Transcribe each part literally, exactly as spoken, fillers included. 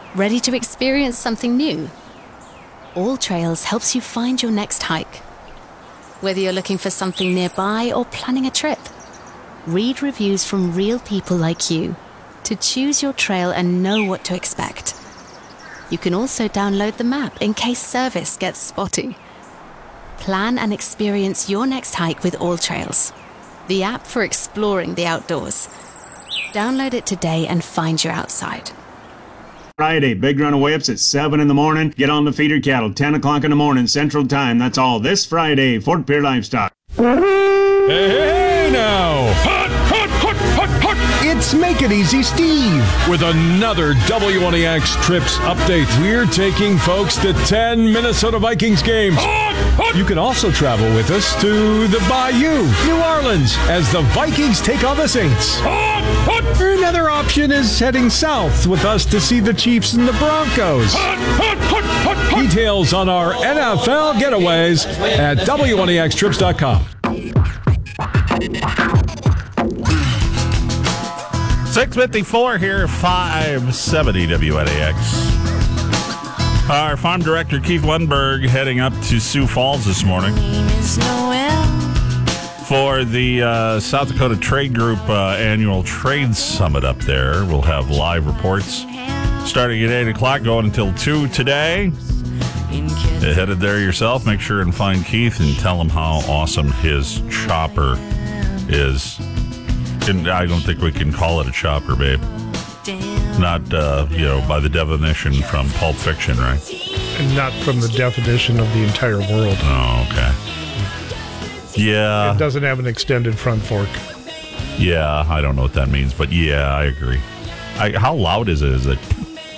Ready to experience something new? All Trails helps you find your next hike. Whether you're looking for something nearby or planning a trip, read reviews from real people like you to choose your trail and know what to expect. You can also download the map in case service gets spotty. Plan and experience your next hike with All Trails, the app for exploring the outdoors. Download it today and find your outside. Friday, big runaway ups at seven in the morning. Get on the feeder cattle, ten o'clock in the morning, Central Time. That's all this Friday, Fort Pierre Livestock. Hey, hey, hey now! Hot, hot, hot, hot, hot! It's Make It Easy Steve with another W one E X Trips update. We're taking folks to ten Minnesota Vikings games. Hot, hot! You can also travel with us to the Bayou, New Orleans, as the Vikings take on the Saints. Hot, hot! Another option is heading south with us to see the Chiefs and the Broncos. Hot, hot, hot, hot, hot! Details on our N F L getaways at W one E X trips dot com. six fifty-four here, five seventy W N A X. Our farm director, Keith Lundberg, heading up to Sioux Falls this morning for the uh, South Dakota Trade Group uh, annual trade summit up there. We'll have live reports starting at eight o'clock, going until two today. You headed there yourself. Make sure and find Keith and tell him how awesome his chopper is. I don't think we can call it a chopper, babe. Not, uh, you know, by the definition from Pulp Fiction, right? And not from the definition of the entire world. Oh, okay. Yeah. It doesn't have an extended front fork. Yeah, I don't know what that means, but yeah, I agree. I, how loud is it? Is it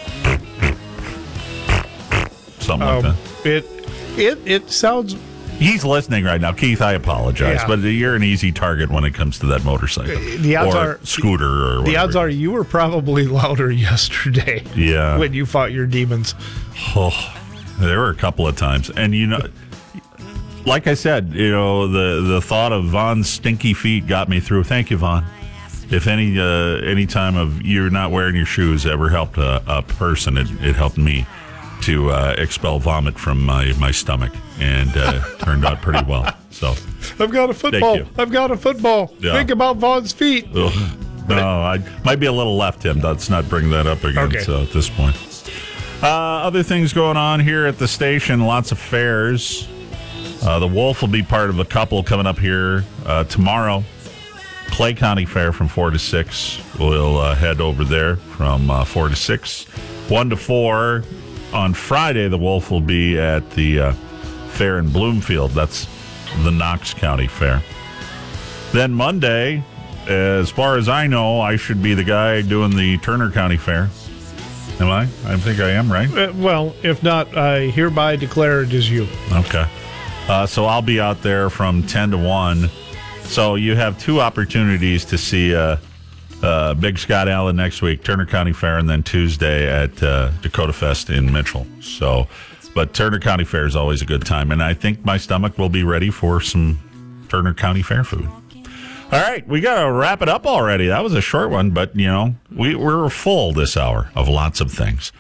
something like um, that? It, it, it sounds... He's listening right now. Keith, I apologize, yeah. but you're an easy target when it comes to that motorcycle. The odds or are scooter or whatever. The odds are you were probably louder yesterday. Yeah. When you fought your demons. Oh, there were a couple of times. And, you know, like I said, you know, the, the thought of Vaughn's stinky feet got me through. Thank you, Vaughn. If any uh, any time of you're not wearing your shoes ever helped a, a person, it, it helped me to uh, expel vomit from my, my stomach, and uh, turned out pretty well. So I've got a football. I've got a football. Yeah. Think about Vaughn's feet. Ugh. No, I might be a little left, Tim. Let's not bring that up again. Okay. So at this point, uh, other things going on here at the station. Lots of fairs. Uh, the Wolf will be part of a couple coming up here uh, tomorrow. Clay County Fair from four to six. We'll uh, head over there from uh, four to six, one to four. On Friday, the Wolf will be at the uh, fair in Bloomfield. That's the Knox County Fair. Then Monday, as far as I know, I should be the guy doing the Turner County Fair. Am I? I think I am, right? Uh, well, if not, I hereby declare it as you. Okay. Uh, so I'll be out there from ten to one. So you have two opportunities to see uh, uh, Big Scott Allen next week, Turner County Fair, and then Tuesday at uh, Dakota Fest in Mitchell. So, but Turner County Fair is always a good time, and I think my stomach will be ready for some Turner County Fair food. All right, we got to wrap it up already. That was a short one, but, you know, we, we're full this hour of lots of things.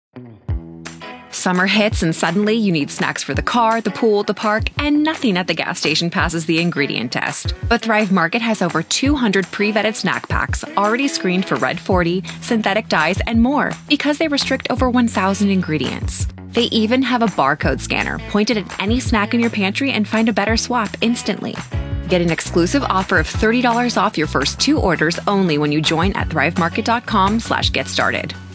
Summer hits and suddenly you need snacks for the car, the pool, the park, and nothing at the gas station passes the ingredient test. But Thrive Market has over two hundred pre-vetted snack packs already screened for Red forty, synthetic dyes, and more because they restrict over one thousand ingredients. They even have a barcode scanner pointed at any snack in your pantry and find a better swap instantly. Get an exclusive offer of thirty dollars off your first two orders only when you join at thrive market dot com slash get started.